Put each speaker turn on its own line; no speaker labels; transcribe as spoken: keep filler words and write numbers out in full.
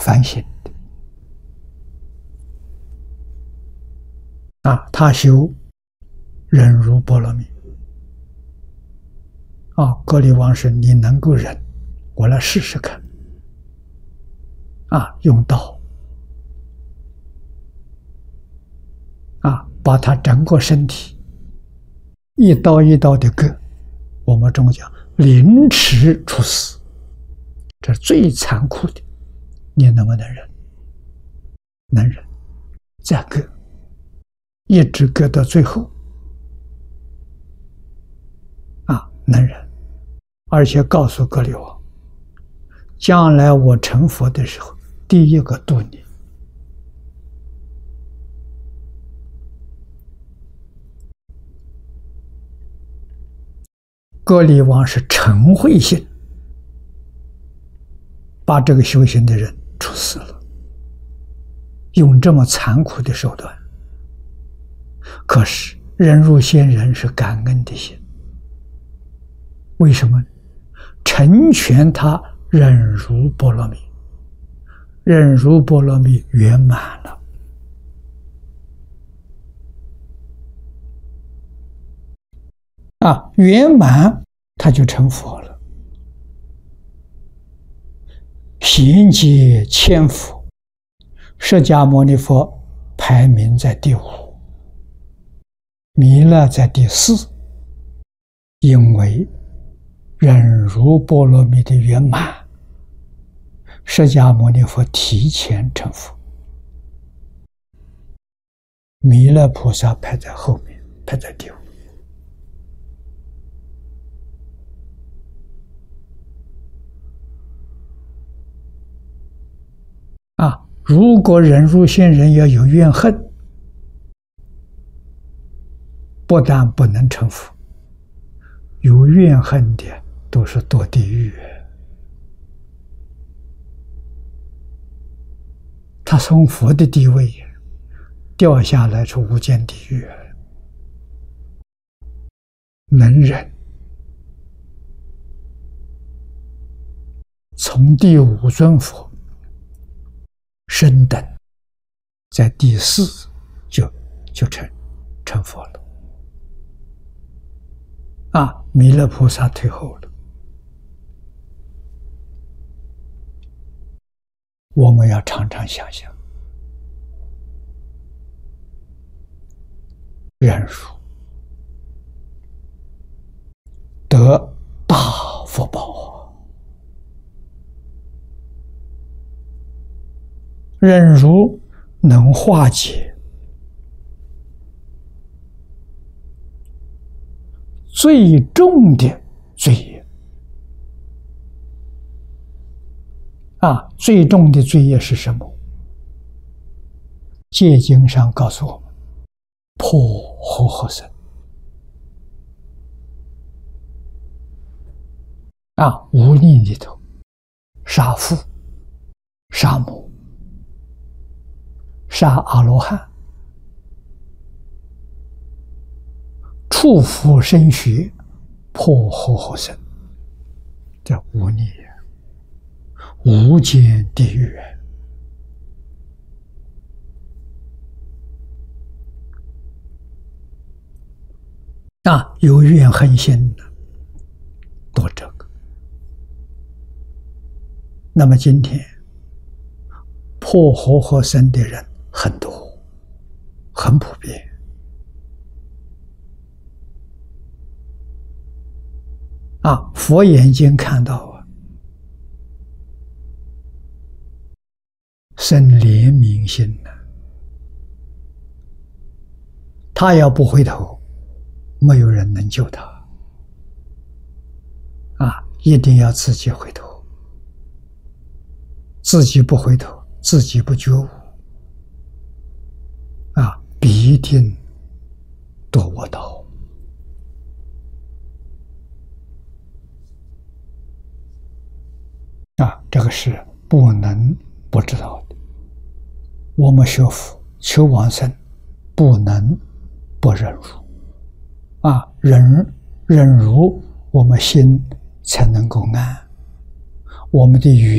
反省的啊，他修忍辱波罗蜜啊。歌利王说：“你能够忍，我来试试看。”啊，用刀啊，把他整个身体一刀一刀的割，我们中国讲凌迟处死，这是最残酷的。你能不能忍？能忍，再割，一直割到最后，啊，能忍，而且告诉歌利王，将来我成佛的时候，第一个度你。歌利王是嗔恚心，把这个修行的人处死了，用这么残酷的手段。可是忍辱仙人是感恩的心，为什么？成全他忍辱波罗蜜，忍辱波罗蜜圆满了。啊，圆满他就成佛了。贤劫千佛，释迦牟尼佛排名在第五，弥勒在第四，因为忍辱波罗蜜的圆满，释迦牟尼佛提前成佛，弥勒菩萨排在后面，排在第五。啊，如果忍辱仙人要有怨恨，不但不能成佛，有怨恨的都是堕地狱。他从佛的地位掉下来是无间地狱。能忍，从第五尊佛升等，在第四就就成成佛了。啊，弥勒菩萨退后了。我们要常常想想，忍辱得大福报。忍辱能化解最重的罪业啊！最重的罪业是什么？戒经上告诉我们：破和合僧啊，无念里头，杀父、杀母、杀阿罗汉、触福生学、破和合僧，这无念无间地狱啊！有怨恨心的多这个。那么今天破和合僧的人很多，很普遍啊！佛眼睛看到啊，生怜悯心呢。他要不回头，没有人能救他啊！一定要自己回头，自己不回头，自己不觉悟啊，必定堕卧道啊！这个是不能不知道的。我们学佛求往生，不能不忍辱啊！忍忍辱，我们心才能够安，我们的语